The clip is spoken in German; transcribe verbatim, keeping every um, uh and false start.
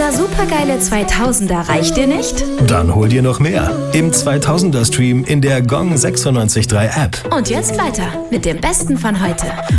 Dieser supergeile zweitausender reicht dir nicht? Dann hol dir noch mehr im zweitausender Stream in der Gong sechsundneunzig Komma drei App. Und jetzt weiter mit dem Besten von heute.